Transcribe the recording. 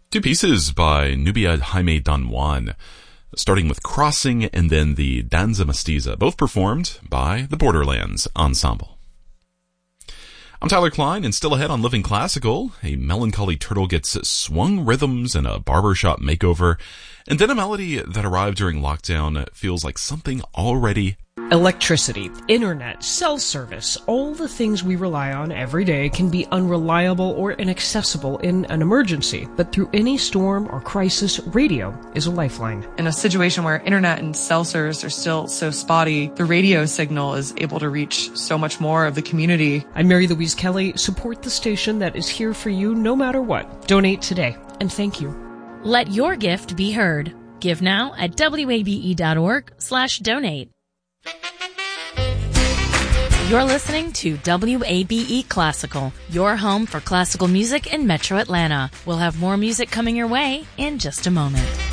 Two pieces by Nubia Jaime Don Juan, starting with Crossing and then the Danza Mestiza, both performed by the Borderlands Ensemble. I'm Tyler Klein, and still ahead on Living Classical, a melancholy turtle gets swung rhythms and a barbershop makeover, and then a melody that arrived during lockdown feels like something already. Electricity, internet, cell service, all the things we rely on every day can be unreliable or inaccessible in an emergency. But through any storm or crisis, radio is a lifeline. In a situation where internet and cell service are still so spotty, the radio signal is able to reach so much more of the community. I'm Mary Louise Kelly. Support the station that is here for you no matter what. Donate today, and thank you. Let your gift be heard. Give now at wabe.org/donate. You're listening to WABE Classical, your home for classical music in Metro Atlanta. We'll have more music coming your way in just a moment.